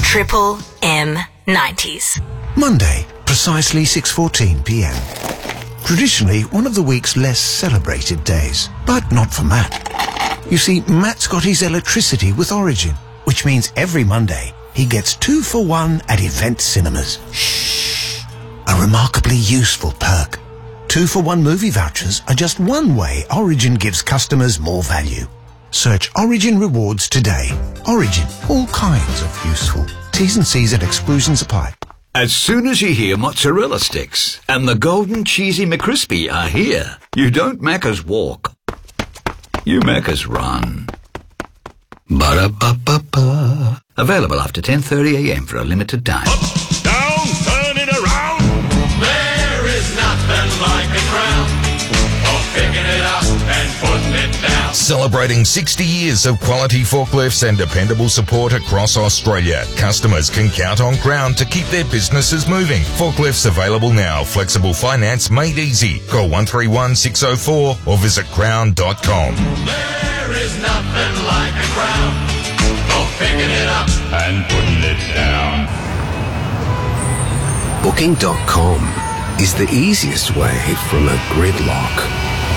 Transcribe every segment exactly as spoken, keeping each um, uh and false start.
Triple M nineties. Monday, precisely six fourteen p m. Traditionally one of the week's less celebrated days, but not for Matt. You see, Matt's got his electricity with Origin, which means every Monday he gets two for one at Event Cinemas. Shh. A remarkably useful perk. Two for one movie vouchers are just one way Origin gives customers more value. Search Origin Rewards today. Origin, all kinds of useful. T's and C's and exclusions apply. As soon as you hear mozzarella sticks and the golden cheesy McCrispy are here, you don't Macca's walk. You Macca's run. Ba-da-ba-ba-ba. Available after ten thirty a m for a limited time. Up, down, turn it around. There is nothing like a crown for picking it up and putting it down. Celebrating sixty years of quality forklifts and dependable support across Australia, customers can count on Crown to keep their businesses moving. Forklifts available now. Flexible finance made easy. Call one three one, six oh four or visit crown dot com. There is nothing like a crown for picking it up and putting it down. Booking dot com is the easiest way from a gridlock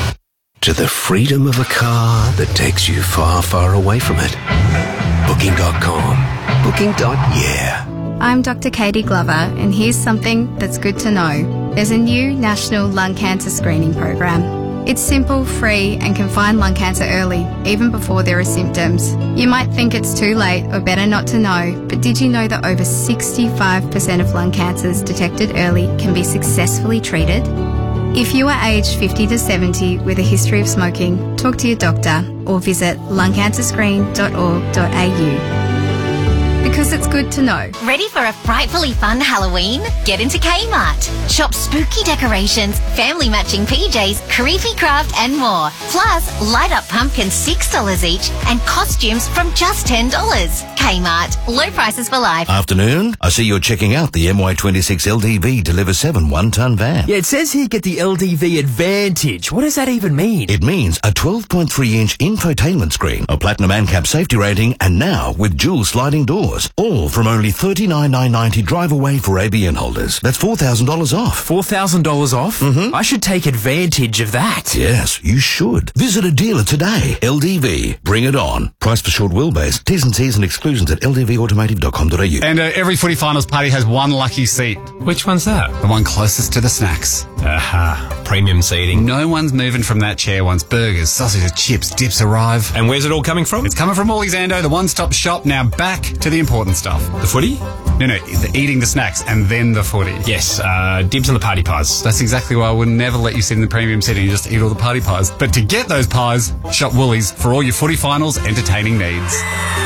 to the freedom of a car that takes you far, far away from it. Booking dot com. Booking. Yeah. I'm Doctor Katie Glover, and here's something that's good to know. There's a new national lung cancer screening program. It's simple, free, and can find lung cancer early, even before there are symptoms. You might think it's too late or better not to know, but did you know that over sixty-five percent of lung cancers detected early can be successfully treated? If you are aged fifty to seventy with a history of smoking, talk to your doctor or visit lung cancer screen dot org dot a u. Because it's good to know. Ready for a frightfully fun Halloween? Get into Kmart. Shop spooky decorations, family matching P Js, creepy craft and more. Plus, light up pumpkins six dollars each and costumes from just ten dollars. Kmart. Low prices for life. Afternoon. I see you're checking out the M Y twenty-six L D V Deliver seven one-ton van. Yeah, it says here get the L D V Advantage. What does that even mean? It means a twelve point three inch infotainment screen, a platinum ANCAP safety rating, and now with dual sliding doors. All from only thirty-nine thousand nine hundred ninety drive away for A B N holders. That's four thousand dollars off. four thousand dollars off? Mm-hmm. I should take advantage of that. Yes, you should. Visit a dealer today. L D V. Bring it on. Price for short wheelbase. T's and C's and exclusions at l d v automotive dot com dot a u. And uh, every footy finals party has one lucky seat. Which one's that? The one closest to the snacks. Aha. Premium seating. No one's moving from that chair once burgers, sausages, chips, dips arrive. And where's it all coming from? It's coming from Morley's Ando, the one-stop shop. Now back to the important stuff. The footy? No, no, the eating the snacks and then the footy. Yes, uh, dibs on the party pies. That's exactly why I would never let you sit in the premium seating and just eat all the party pies. But to get those pies, shop Woolies for all your footy finals entertaining needs.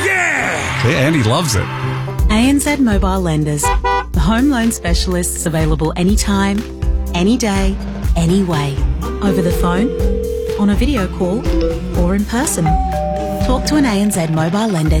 Yeah! Yeah, Andy loves it. A N Z Mobile Lenders. The home loan specialists available anytime, any day, any way. Over the phone, on a video call, or in person. Talk to an A N Z Mobile Lender